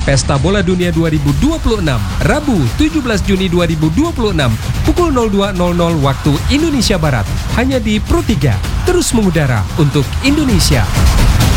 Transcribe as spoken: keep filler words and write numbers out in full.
Pesta Bola Dunia dua ribu dua puluh enam, Rabu tujuh belas Juni dua ribu dua puluh enam, pukul nol dua nol nol waktu Indonesia Barat, hanya di Pro tiga, terus mengudara untuk Indonesia.